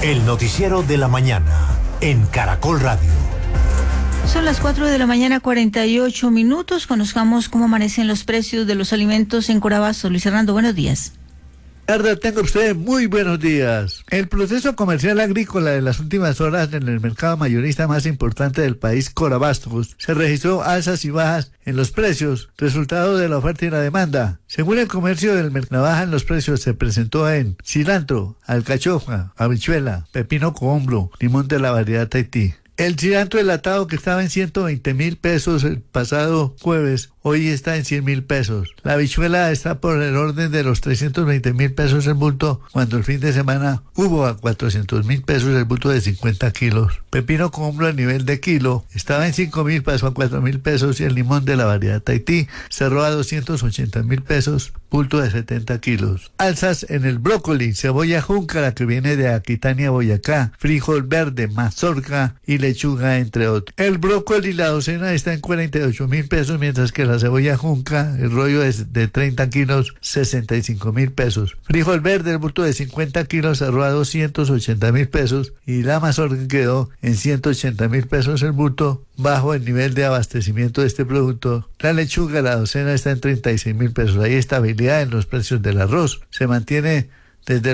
El noticiero de la mañana en Caracol Radio. Son las 4 de la mañana, 48 minutos. Conozcamos cómo amanecen los precios de los alimentos en Corabasto. Luis Hernando, buenos días. Tengo ustedes muy buenos días. El proceso comercial agrícola de las últimas horas en el mercado mayorista más importante del país, Corabastos, se registró alzas y bajas en los precios, resultado de la oferta y la demanda. Según el comercio del mercado, la baja en los precios se presentó en cilantro, alcachofa, habichuela, pepino cohombro, limón de la variedad Tahití. El cilantro enlatado, que estaba en 120.000 pesos el pasado jueves, hoy está en 100.000 pesos. La habichuela está por el orden de los 320.000 pesos el bulto, cuando el fin de semana hubo a 400.000 pesos el bulto de 50 kilos. Pepino cohombro a nivel de kilo estaba en 5.000, pasó a 4.000 pesos, y el limón de la variedad Tahití cerró a 280.000 pesos, bulto de 70 kilos. Alzas en el brócoli, cebolla júncara, que viene de Aquitania, Boyacá, frijol verde, mazorca y lechuga, entre otros. El brócoli, la docena, está en 48.000 pesos, mientras que la cebolla junca, el rollo es de 30 kilos, 65.000 pesos. Frijol verde, el bulto de 50 kilos, cerró a 280.000 pesos, y la mazorca quedó en 180.000 pesos el bulto, bajo el nivel de abastecimiento de este producto. La lechuga, la docena, está en 36.000 pesos. Hay estabilidad en los precios del arroz. Se mantiene desde